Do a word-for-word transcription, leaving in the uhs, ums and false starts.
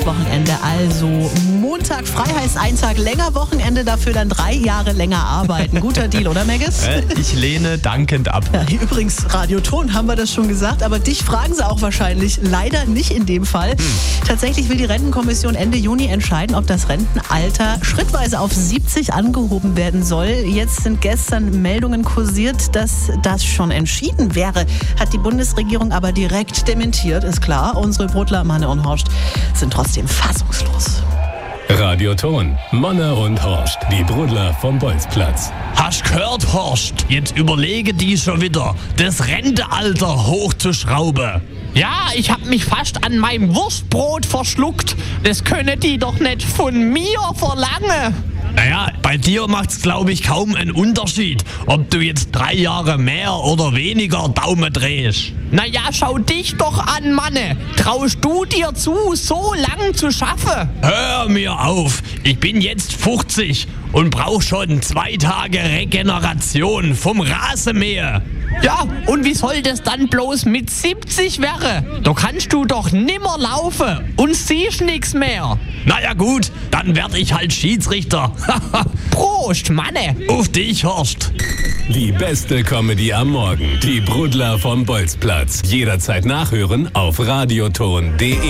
Wochenende, also Montag frei heißt ein Tag länger, Wochenende dafür dann drei Jahre länger arbeiten. Guter Deal, oder Megis? Äh, ich lehne dankend ab. Ja, übrigens, Radioton haben wir das schon gesagt, aber dich fragen sie auch wahrscheinlich. Leider nicht in dem Fall. Hm. Tatsächlich will die Rentenkommission Ende Juni entscheiden, ob das Rentenalter schrittweise auf siebzig angehoben werden soll. Jetzt sind gestern Meldungen kursiert, dass das schon entschieden wäre. Hat die Bundesregierung aber direkt dementiert, ist klar. Unsere Brudler, Manne und Horst, sind trotzdem fassungslos. Radioton, Manne und Horst, die Brudler vom Bolzplatz. Hast gehört, Horst? Jetzt überlege die schon wieder, das Rentealter hochzuschrauben. Ja, ich hab mich fast an meinem Wurstbrot verschluckt. Das können die doch nicht von mir verlangen. Naja, bei dir macht's, glaube ich, kaum einen Unterschied, ob du jetzt drei Jahre mehr oder weniger Daumen drehst. Naja, schau dich doch an, Manne. Traust du dir zu, so lang zu schaffen? Hör mir auf, ich bin jetzt fünfzig und brauch schon zwei Tage Regeneration vom Rasenmäher. Ja, und wie soll das dann bloß mit siebzig werden? Da kannst du doch nimmer laufen und siehst nix mehr. Naja gut, dann werd ich halt Schiedsrichter. Prost, Manne. Auf dich, Horst. Die beste Comedy am Morgen. Die Brudler vom Bolzplatz. Jederzeit nachhören auf radioton punkt de.